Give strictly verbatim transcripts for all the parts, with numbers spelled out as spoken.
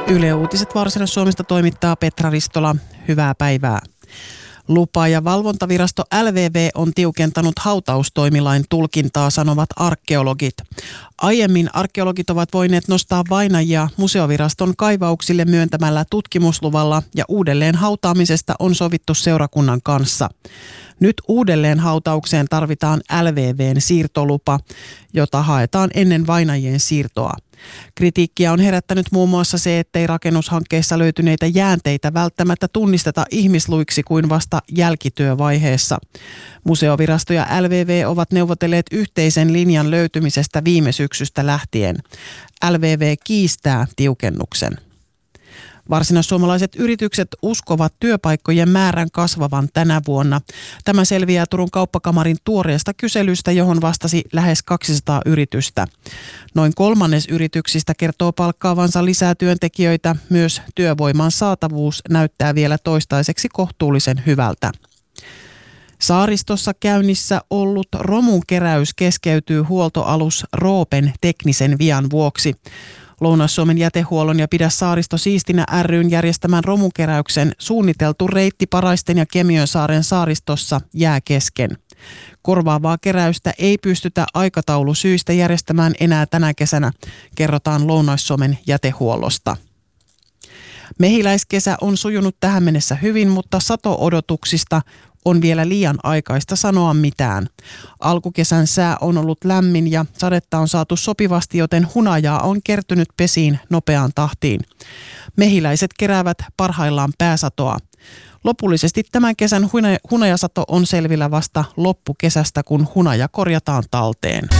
Yle Uutiset Varsinais-Suomesta toimittaa Petra Ristola. Hyvää päivää. Lupa- ja valvontavirasto L V V on tiukentanut hautaustoimilain tulkintaa, sanovat arkeologit. Aiemmin arkeologit ovat voineet nostaa vainajia museoviraston kaivauksille myöntämällä tutkimusluvalla ja uudelleen hautaamisesta on sovittu seurakunnan kanssa. Nyt uudelleen hautaukseen tarvitaan L V V:n siirtolupa, jota haetaan ennen vainajien siirtoa. Kritiikkiä on herättänyt muun muassa se, ettei rakennushankkeissa löytyneitä jäänteitä välttämättä tunnisteta ihmisluiksi kuin vasta jälkityövaiheessa. Museovirasto ja L V V ovat neuvotelleet yhteisen linjan löytymisestä viime syksystä lähtien. L V V kiistää tiukennuksen. Varsinaissuomalaiset yritykset uskovat työpaikkojen määrän kasvavan tänä vuonna. Tämä selviää Turun kauppakamarin tuoreesta kyselystä, johon vastasi lähes kaksisataa yritystä. Noin kolmannes yrityksistä kertoo palkkaavansa lisää työntekijöitä. Myös työvoiman saatavuus näyttää vielä toistaiseksi kohtuullisen hyvältä. Saaristossa käynnissä ollut romunkeräys keskeytyy huoltoalus Roopen teknisen vian vuoksi. Lounais-Suomen jätehuollon ja Pidä saaristo siistinä ry:n järjestämän romunkeräyksen suunniteltu reitti Paraisten ja Kemiönsaaren saaristossa jää kesken. Korvaavaa keräystä ei pystytä aikataulusyistä järjestämään enää tänä kesänä, kerrotaan Lounais-Suomen jätehuollosta. Mehiläiskesä on sujunut tähän mennessä hyvin, mutta sato-odotuksista on vielä liian aikaista sanoa mitään. Alkukesän sää on ollut lämmin ja sadetta on saatu sopivasti, joten hunajaa on kertynyt pesiin nopeaan tahtiin. Mehiläiset keräävät parhaillaan pääsatoa. Lopullisesti tämän kesän hunajasato on selvillä vasta loppukesästä, kun hunaja korjataan talteen.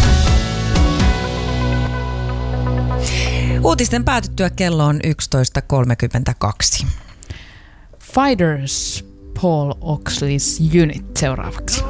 Uutisten päätyttyä kello on yksitoista kolmekymmentäkaksi. Fighters Paul Oakley's Unit seuraavaksi.